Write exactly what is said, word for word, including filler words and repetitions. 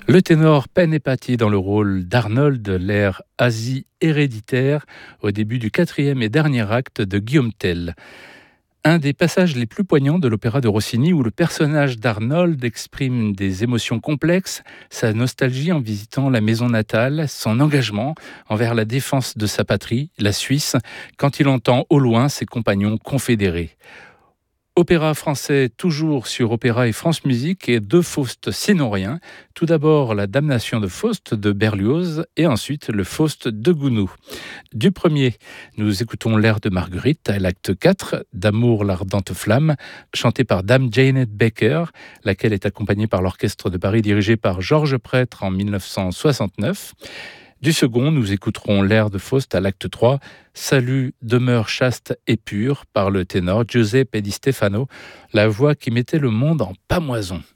Le ténor Penn et Patty dans le rôle d'Arnold de l'ère Asie héréditaire au début du quatrième et dernier acte de Guillaume Tell. Un des passages les plus poignants de l'opéra de Rossini où le personnage d'Arnold exprime des émotions complexes, sa nostalgie en visitant la maison natale, son engagement envers la défense de sa patrie, la Suisse, quand il entend au loin ses compagnons confédérés. Opéra français toujours sur Opéra et France Musique et deux Faust sénoriens. Tout d'abord la Damnation de Faust de Berlioz et ensuite le Faust de Gounod. Du premier, nous écoutons l'air de Marguerite à l'acte quatre, d'Amour l'ardente flamme, chanté par Dame Janet Baker, laquelle est accompagnée par l'Orchestre de Paris dirigé par Georges Prêtre en dix-neuf cent soixante-neuf. Du second, nous écouterons l'air de Faust à l'acte trois, Salut demeure chaste et pure, par le ténor Giuseppe Di Stefano, la voix qui mettait le monde en pâmoison.